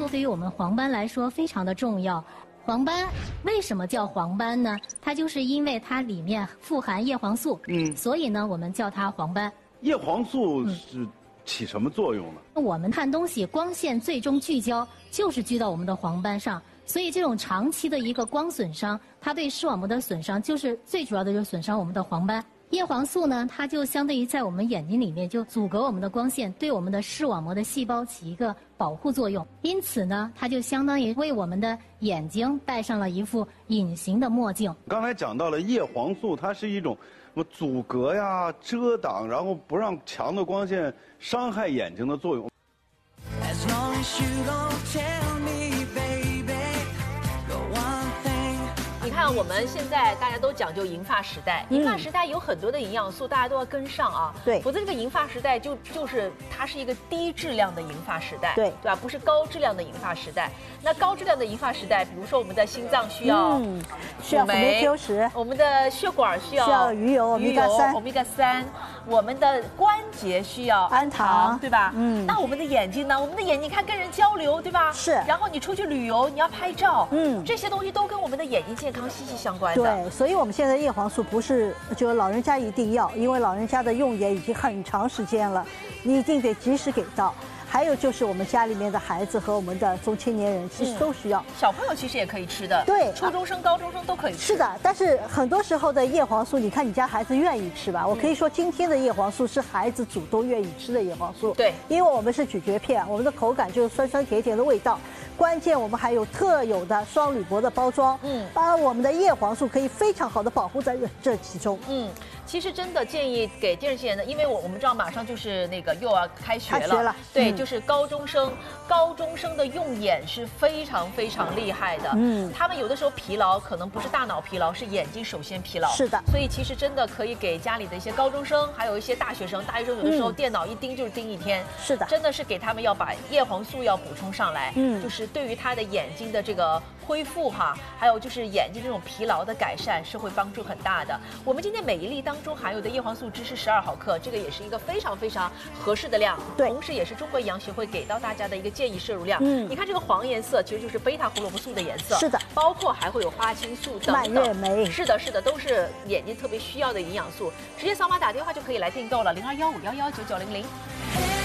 素对于我们黄斑来说非常的重要。黄斑为什么叫黄斑呢？它就是因为它里面富含叶黄素，所以呢我们叫它黄斑。 叶黄素是起什么作用呢？ 我们看东西光线最终聚焦就是聚到我们的黄斑上，所以这种长期的一个光损伤，它对视网膜的损伤就是最主要的就是损伤我们的黄斑。叶黄素呢，它就相当于在我们眼睛里面就阻隔我们的光线，对我们的视网膜的细胞起一个保护作用。因此呢，它就相当于为我们的眼睛戴上了一副隐形的墨镜。 刚才讲到了叶黄素，它是一种什么阻隔呀、遮挡，然后不让强的光线伤害眼睛的作用。 As long as you don't tell me, baby, the one thing. 你看，我们现在大家都讲究银发时代，银发时代有很多的营养素，大家都要跟上啊。 对， 否则这个银发时代就是它是一个低质量的银发时代， 对吧？不是高质量的银发时代。那高质量的银发时代，比如说我们的心脏需要需要辅酶 Q10， 我们的血管需要鱼油 Omega 3，我们的关节需要氨糖，对吧？那我们的眼睛呢？我们的眼睛看跟人交流，对吧？ 是。 然后你出去旅游，你要拍照，这些东西都跟我们的眼睛健康息息相关的。 对，所以我们现在叶黄素不是就是老人家一定要，因为老人家的用眼已经很长时间了，你一定得及时给到。还有就是我们家里面的孩子和我们的中青年人其实都需要， 小朋友其实也可以吃的， 对， 初中生、高中生都可以吃。 是的，但是很多时候的叶黄素，你看你家孩子愿意吃吧？我可以说今天的叶黄素是孩子主动愿意吃的叶黄素， 对， 因为我们是咀嚼片，我们的口感就是酸酸甜甜的味道。关键我们还有特有的双铝箔的包装，把我们的叶黄素可以非常好的保护在这其中。 其实真的建议给电视机前的，因为我们知道马上就是那个又要开学了，对，就是高中生的用眼是非常非常厉害的，他们有的时候疲劳可能不是大脑疲劳，是眼睛首先疲劳， 是的， 所以其实真的可以给家里的一些高中生，还有一些大学生有的时候电脑一盯就是盯一天， 是的， 真的是给他们要把叶黄素要补充上来，就是对于他的眼睛的这个恢复哈，还有就是眼睛这种疲劳的改善是会帮助很大的。我们今天每一粒当中含有的叶黄素只是12毫克，这个也是一个非常非常合适的量， 对， 同时也是中国营养学会给到大家的一个建议摄入量。你看这个黄颜色其实就是贝塔胡萝卜素的颜色， 是的， 包括还会有花青素等等， 蔓越莓， 是的，都是眼睛特别需要的营养素。直接扫码打电话就可以来订购了，0215119900。